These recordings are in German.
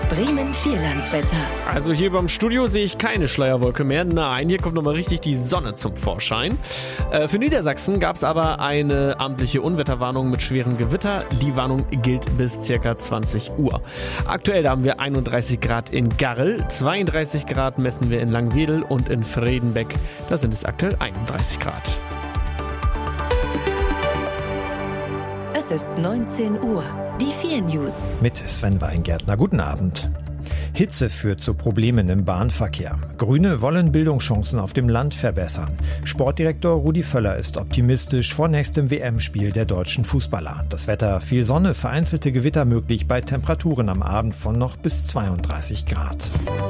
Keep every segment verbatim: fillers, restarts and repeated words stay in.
Bremen Vierlandswetter. Also hier beim Studio sehe ich keine Schleierwolke mehr. Nein, hier kommt nochmal richtig die Sonne zum Vorschein. Äh, für Niedersachsen gab es aber eine amtliche Unwetterwarnung mit schweren Gewitter. Die Warnung gilt bis ca. zwanzig Uhr. Aktuell haben wir einunddreißig Grad in Garrel, zweiunddreißig Grad messen wir in Langwedel und in Fredenbeck. Da sind es aktuell einunddreißig Grad. Es ist neunzehn Uhr. Die vier News. Mit Sven Weingärtner. Guten Abend. Hitze führt zu Problemen im Bahnverkehr. Grüne wollen Bildungschancen auf dem Land verbessern. Sportdirektor Rudi Völler ist optimistisch vor nächstem W M-Spiel der deutschen Fußballer. Das Wetter: viel Sonne, vereinzelte Gewitter möglich bei Temperaturen am Abend von noch bis zweiunddreißig Grad.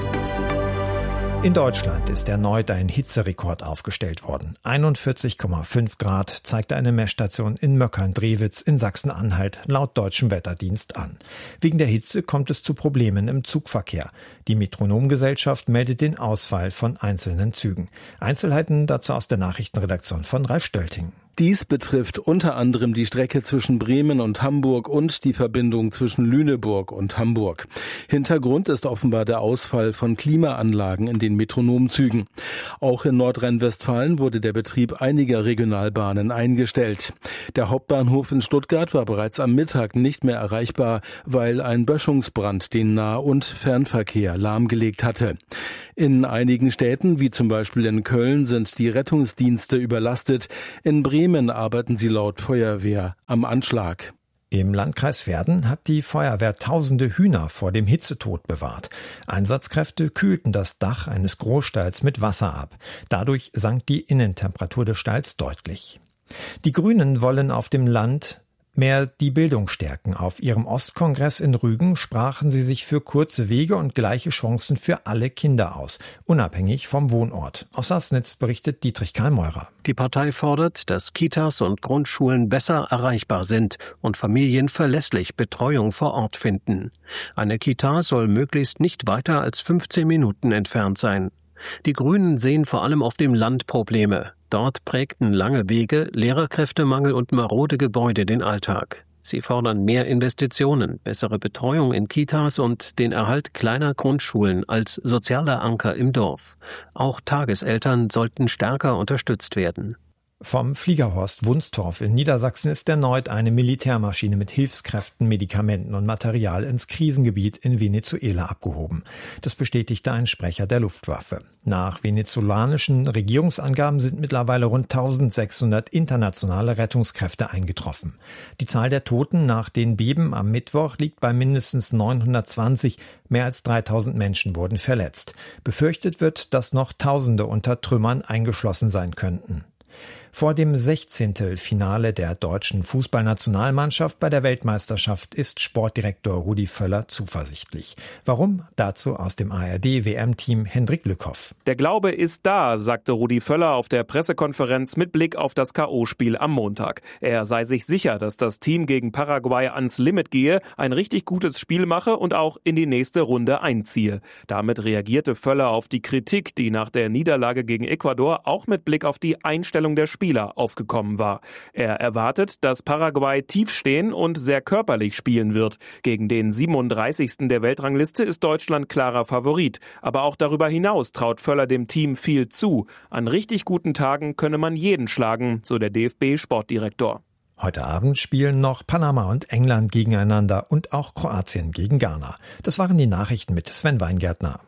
In Deutschland ist erneut ein Hitzerekord aufgestellt worden. einundvierzig Komma fünf Grad zeigte eine Messstation in Möckern-Drewitz in Sachsen-Anhalt laut deutschem Wetterdienst an. Wegen der Hitze kommt es zu Problemen im Zugverkehr. Die Metronomgesellschaft meldet den Ausfall von einzelnen Zügen. Einzelheiten dazu aus der Nachrichtenredaktion von Ralf Stölting. Dies betrifft unter anderem die Strecke zwischen Bremen und Hamburg und die Verbindung zwischen Lüneburg und Hamburg. Hintergrund ist offenbar der Ausfall von Klimaanlagen in den Metronomzügen. Auch in Nordrhein-Westfalen wurde der Betrieb einiger Regionalbahnen eingestellt. Der Hauptbahnhof in Stuttgart war bereits am Mittag nicht mehr erreichbar, weil ein Böschungsbrand den Nah- und Fernverkehr lahmgelegt hatte. In einigen Städten, wie zum Beispiel in Köln, sind die Rettungsdienste überlastet. In Bremen arbeiten sie laut Feuerwehr am Anschlag. Im Landkreis Verden hat die Feuerwehr tausende Hühner vor dem Hitzetod bewahrt. Einsatzkräfte kühlten das Dach eines Großstalls mit Wasser ab. Dadurch sank die Innentemperatur des Stalls deutlich. Die Grünen wollen auf dem Land mehr die Bildung stärken. Auf ihrem Ostkongress in Rügen sprachen sie sich für kurze Wege und gleiche Chancen für alle Kinder aus, unabhängig vom Wohnort. Aus Sassnitz berichtet Dietrich Karl-Meurer. Die Partei fordert, dass Kitas und Grundschulen besser erreichbar sind und Familien verlässlich Betreuung vor Ort finden. Eine Kita soll möglichst nicht weiter als fünfzehn Minuten entfernt sein. Die Grünen sehen vor allem auf dem Land Probleme. Dort prägten lange Wege, Lehrerkräftemangel und marode Gebäude den Alltag. Sie fordern mehr Investitionen, bessere Betreuung in Kitas und den Erhalt kleiner Grundschulen als sozialer Anker im Dorf. Auch Tageseltern sollten stärker unterstützt werden. Vom Fliegerhorst Wunstorf in Niedersachsen ist erneut eine Militärmaschine mit Hilfskräften, Medikamenten und Material ins Krisengebiet in Venezuela abgehoben. Das bestätigte ein Sprecher der Luftwaffe. Nach venezolanischen Regierungsangaben sind mittlerweile rund eintausendsechshundert internationale Rettungskräfte eingetroffen. Die Zahl der Toten nach den Beben am Mittwoch liegt bei mindestens neunhundertzwanzig. Mehr als dreitausend Menschen wurden verletzt. Befürchtet wird, dass noch Tausende unter Trümmern eingeschlossen sein könnten. Vor dem Sechzehntelfinale der deutschen Fußballnationalmannschaft bei der Weltmeisterschaft ist Sportdirektor Rudi Völler zuversichtlich. Warum? Dazu aus dem A R D-W M-Team Hendrik Lückhoff. Der Glaube ist da, sagte Rudi Völler auf der Pressekonferenz mit Blick auf das K O-Spiel am Montag. Er sei sich sicher, dass das Team gegen Paraguay ans Limit gehe, ein richtig gutes Spiel mache und auch in die nächste Runde einziehe. Damit reagierte Völler auf die Kritik, die nach der Niederlage gegen Ecuador auch mit Blick auf die Einstellung der Spieler aufgekommen war. Er erwartet, dass Paraguay tief stehen und sehr körperlich spielen wird. Gegen den siebenunddreißigsten der Weltrangliste ist Deutschland klarer Favorit. Aber auch darüber hinaus traut Völler dem Team viel zu. An richtig guten Tagen könne man jeden schlagen, so der D F B-Sportdirektor. Heute Abend spielen noch Panama und England gegeneinander und auch Kroatien gegen Ghana. Das waren die Nachrichten mit Sven Weingärtner.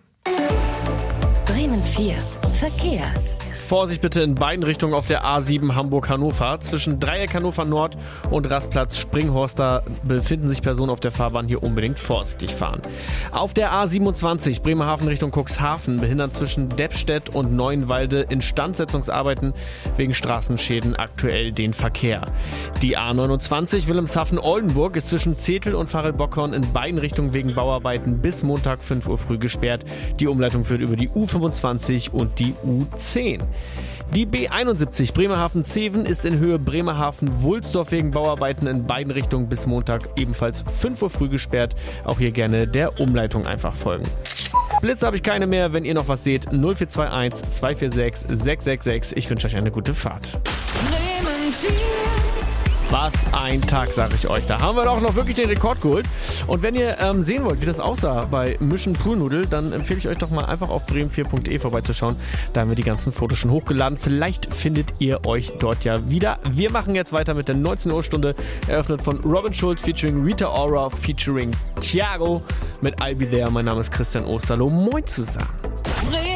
Bremen vier. Verkehr. Vorsicht bitte in beiden Richtungen auf der A sieben Hamburg-Hannover. Zwischen Dreieck Hannover Nord und Rastplatz Springhorster befinden sich Personen auf der Fahrbahn. Hier unbedingt vorsichtig fahren. Auf der A siebenundzwanzig Bremerhaven Richtung Cuxhaven behindern zwischen Deppstedt und Neuenwalde Instandsetzungsarbeiten wegen Straßenschäden aktuell den Verkehr. Die A neunundzwanzig Wilhelmshaven-Oldenburg ist zwischen Zetel und Farel-Bockhorn in beiden Richtungen wegen Bauarbeiten bis Montag fünf Uhr früh gesperrt. Die Umleitung führt über die U fünfundzwanzig und die U zehn. Die B einundsiebzig Bremerhaven-Zeven ist in Höhe Bremerhaven-Wulsdorf wegen Bauarbeiten in beiden Richtungen bis Montag ebenfalls fünf Uhr früh gesperrt. Auch hier gerne der Umleitung einfach folgen. Blitze habe ich keine mehr. Wenn ihr noch was seht, null vier zwei eins zwei vier sechs sechs sechs sechs. Ich wünsche euch eine gute Fahrt. Bremen vier. Was ein Tag, sage ich euch. Da haben wir doch noch wirklich den Rekord geholt. Und wenn ihr ähm, sehen wollt, wie das aussah bei Mission Poolnudel, dann empfehle ich euch doch mal einfach auf bremen vier punkt de vorbeizuschauen. Da haben wir die ganzen Fotos schon hochgeladen. Vielleicht findet ihr euch dort ja wieder. Wir machen jetzt weiter mit der neunzehn Uhr Stunde, eröffnet von Robin Schulz featuring Rita Ora featuring Thiago mit I'll Be There. Mein Name ist Christian Osterloh. Moin zusammen.